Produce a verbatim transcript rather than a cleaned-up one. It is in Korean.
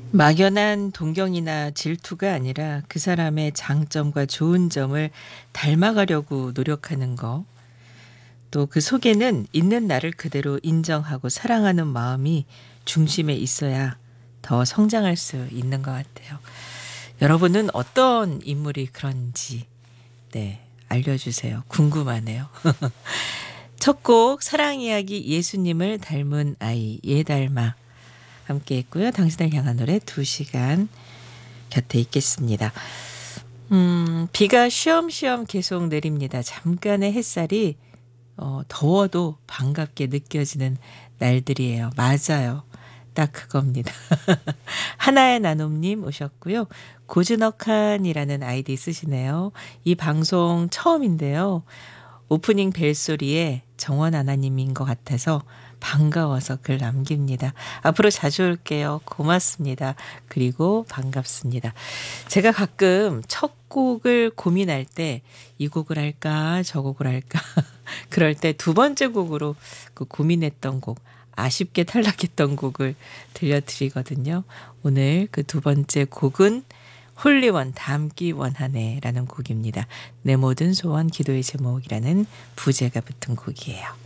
막연한 동경이나 질투가 아니라 그 사람의 장점과 좋은 점을 닮아가려고 노력하는 거. 또 그 속에는 있는 나를 그대로 인정하고 사랑하는 마음이 중심에 있어야 더 성장할 수 있는 것 같아요. 여러분은 어떤 인물이 그런지, 네, 알려주세요. 궁금하네요. 첫 곡, 사랑 이야기 예수님을 닮은 아이, 예달마. 함께 했고요. 당신을 향한 노래 두 시간 곁에 있겠습니다. 음, 비가 쉬엄쉬엄 계속 내립니다. 잠깐의 햇살이 어, 더워도 반갑게 느껴지는 날들이에요. 맞아요. 딱 그겁니다. 하나의 나눔님 오셨고요. 고즈넉한이라는 아이디 쓰시네요. 이 방송 처음인데요. 오프닝 벨소리에 정원 하나님인 것 같아서 반가워서 글 남깁니다. 앞으로 자주 올게요. 고맙습니다. 그리고 반갑습니다. 제가 가끔 첫 곡을 고민할 때 이 곡을 할까 저 곡을 할까 그럴 때 두 번째 곡으로 그 고민했던 곡, 아쉽게 탈락했던 곡을 들려드리거든요. 오늘 그 두 번째 곡은 홀리원 닮기 원하네 라는 곡입니다. 내 모든 소원 기도의 제목이라는 부제가 붙은 곡이에요.